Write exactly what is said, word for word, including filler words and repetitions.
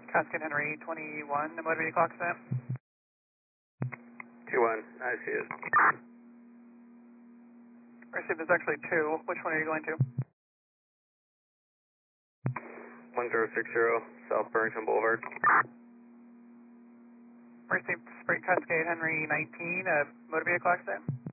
Cascade Henry twenty-one, the motor vehicle accident. two one, I see it. Received, there's actually two. Which one are you going to? one zero six zero, South Burlington Boulevard. Received, Sprint Cascade Henry nineteen, a motor vehicle accident.